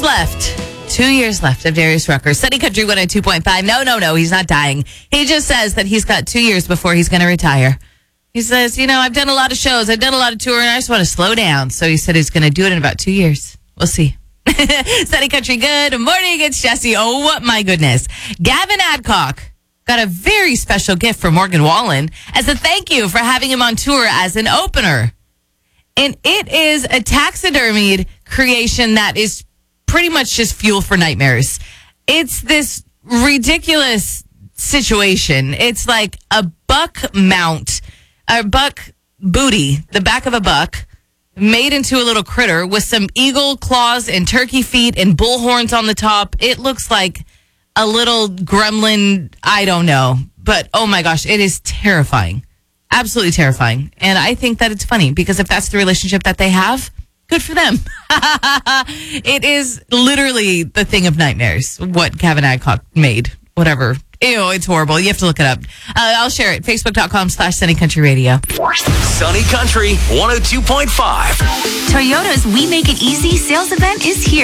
left. 2 years left of Darius Rucker. Sunny Country 102.5. No, he's not dying. He just says that he's got 2 years before he's going to retire. He says, I've done a lot of shows. I've done a lot of touring. I just want to slow down. So he said he's going to do it in about 2 years. We'll see. Sunny Country, good morning. It's Jesse. Oh, my goodness. Gavin Adcock got a very special gift from Morgan Wallen as a thank you for having him on tour as an opener. And it is a taxidermied creation that is pretty much just fuel for nightmares. It's this ridiculous situation. It's like a buck mount, a buck booty, the back of a buck, made into a little critter with some eagle claws and turkey feet and bull horns on the top. It looks like a little gremlin, I don't know. But oh my gosh, it is terrifying. Absolutely terrifying. And I think that it's funny because if that's the relationship that they have, good for them. It is literally the thing of nightmares, what Gavin Adcock made. Whatever. Ew, it's horrible. You have to look it up. I'll share it. Facebook.com/Sunny Country Radio. Sunny Country 102.5. Toyota's We Make It Easy sales event is here.